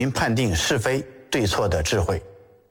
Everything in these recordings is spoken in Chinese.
判定是非对错的智慧。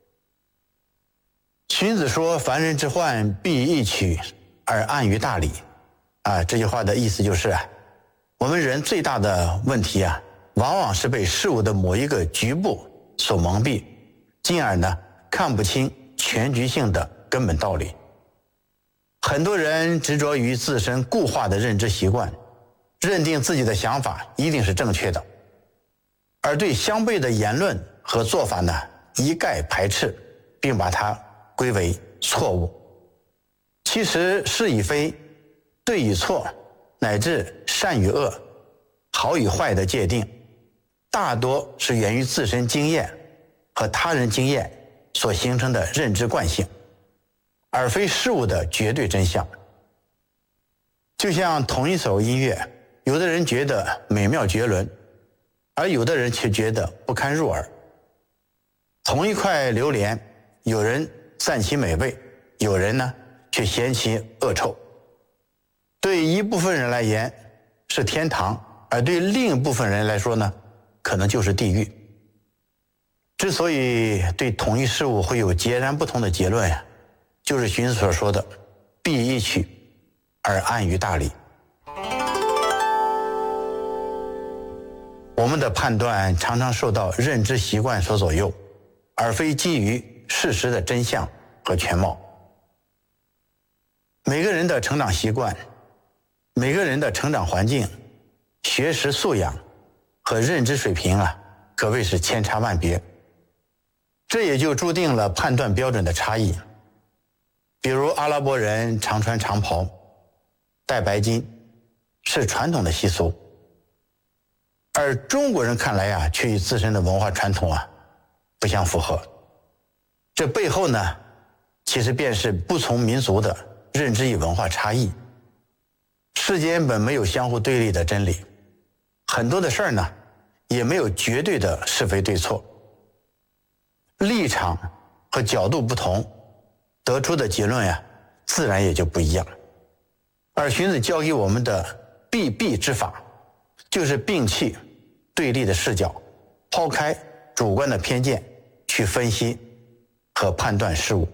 荀子说：“凡人之患，必易取而安于大理。”这句话的意思就是，我们人最大的问题往往是被事物的某一个局部所蒙蔽，进而看不清全局性的根本道理。很多人执着于自身固化的认知习惯，认定自己的想法一定是正确的，而对相悖的言论和做法一概排斥，并把它归为错误。其实是与非、对与错，乃至善与恶、好与坏的界定，大多是源于自身经验和他人经验所形成的认知惯性，而非事物的绝对真相。就像同一首音乐，有的人觉得美妙绝伦，而有的人却觉得不堪入耳。同一块榴莲，有人赞其美味，有人却嫌其恶臭。对一部分人来言是天堂，而对另一部分人来说可能就是地狱。之所以对同一事物会有截然不同的结论就是荀子所说的“必易取而安于大理”。我们的判断常常受到认知习惯所左右，而非基于事实的真相和全貌。每个人的成长习惯、每个人的成长环境、学识素养和认知水平可谓是千差万别。这也就注定了判断标准的差异。比如阿拉伯人常穿长袍、戴白巾，是传统的习俗，而中国人看来却与自身的文化传统不相符合。这背后其实便是不同民族的认知与文化差异。世间本没有相互对立的真理，很多的事儿也没有绝对的是非对错。立场和角度不同，得出的结论自然也就不一样。而荀子教给我们的避弊之法，就是摒弃对立的视角，抛开主观的偏见，去分析和判断事物。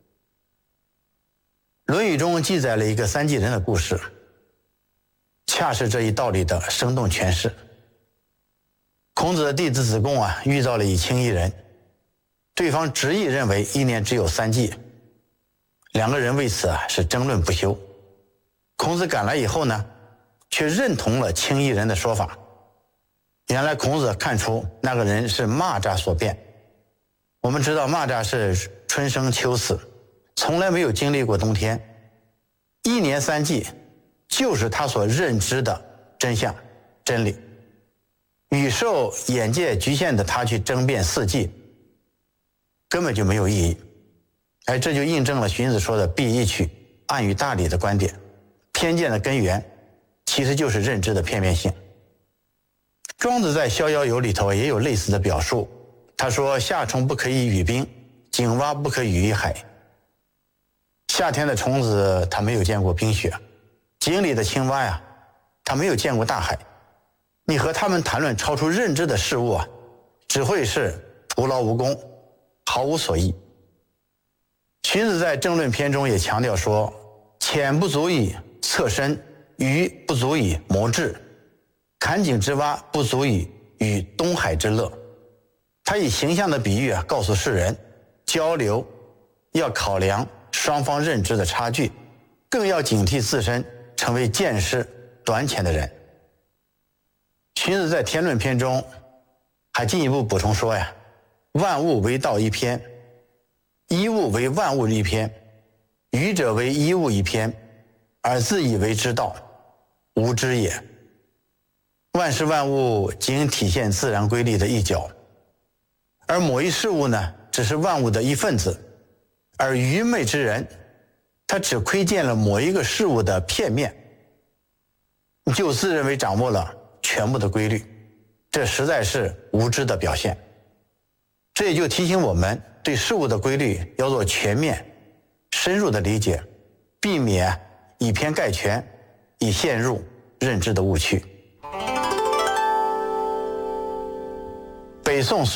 论语中记载了一个三季人的故事，恰是这一道理的生动诠释。孔子的弟子子贡遇到了一轻易人，对方执意认为一年只有3季，两个人为此是争论不休。孔子赶来以后却认同了轻易人的说法。原来孔子看出那个人是蚂蚱所变。我们知道蚂蚱是春生秋死，从来没有经历过冬天。1年3季就是他所认知的真相真理，与受眼界局限的他去争辩4季根本就没有意义。这就印证了荀子说的必易取安于大理的观点。偏见的根源其实就是认知的片面性。庄子在逍遥游里头也有类似的表述，他说夏虫不可以语冰，井蛙不可以语海。夏天的虫子它没有见过冰雪，井里的青蛙它没有见过大海。你和他们谈论超出认知的事物只会是徒劳无功，毫无所益。荀子在政论篇中也强调说，浅不足以测深，鱼不足以谋智，坎井之蛙不足以与东海之乐。他以形象的比喻告诉世人，交流要考量双方认知的差距，更要警惕自身成为见识短浅的人。荀子在天论篇中还进一步补充说万物为道一篇，一物为万物一篇，愚者为一物一篇，而自以为之道，无知也。万事万物仅体现自然规律的一角，而某一事物只是万物的一份子。而愚昧之人，他只窥见了某一个事物的片面，就自认为掌握了全部的规律，这实在是无知的表现。这也就提醒我们对事物的规律要做全面深入的理解，避免以偏概全，以陷入认知的误区。北北宋